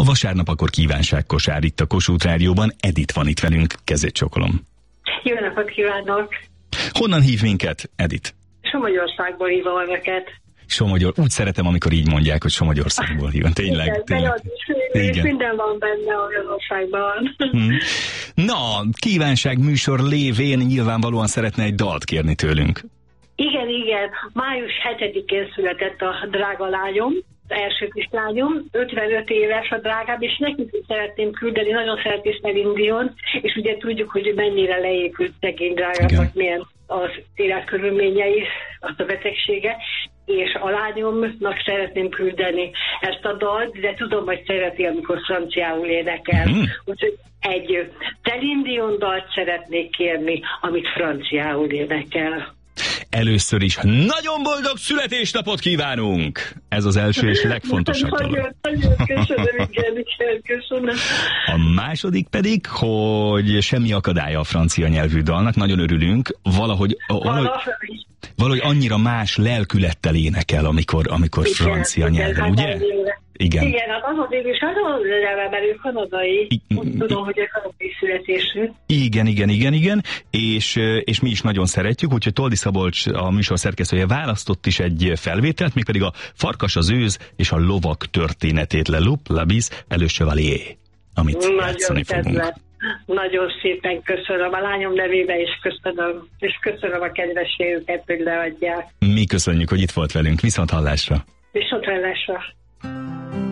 A vasárnap akkor kívánságkosár itt a Kossuth Rádióban. Edith van itt velünk, kezét csokolom. Jó napot kívánok! Honnan hív minket, Edith? Somogyországból hívom önöket. Úgy szeretem, amikor így mondják, hogy Somogyországból hívom. Tényleg. Igen. Minden van benne olyan országban. Na, kívánság műsor lévén nyilvánvalóan szeretne egy dalt kérni tőlünk. Igen. Május 7-én született a drága lányom, az első kislányom, 55 éves a drágább, és nekik is szeretném küldeni, nagyon szereti Celine Dion, és ugye tudjuk, hogy mennyire leépült szegény drágábbak, milyen az életkörülményei, azt a betegsége, és a lányomnak szeretném küldeni ezt a dalt, de tudom, hogy szereti, amikor franciául énekel. Úgyhogy egy Celine Dion dalt szeretnék kérni, amit franciául énekel. Először is nagyon boldog születésnapot kívánunk! Ez az első és legfontosabb dolog. Nagyon köszönöm. A második pedig, hogy semmi akadálya a francia nyelvű dalnak, nagyon örülünk, valahogy annyira más lelkülettel énekel, amikor francia nyelven, ugye? Igen. Igen, hát az is azon mert ő kanadai. Tudom, hogy ő kanadai születésű. Igen. És mi is nagyon szeretjük, úgyhogy Toldi Szabolcs, a műsor szerkesztője választott is egy felvételt, mégpedig a Farkas, az őz és a lovak történetét, Le Loup, la Bise, le Chevalier, amit játszani fogunk. Nagyon szépen köszönöm a lányom nevében, és köszönöm a kedvességüket, hogy leadják. Mi köszönjük, hogy itt volt velünk. Viszont hallásra. Viszont hallásra.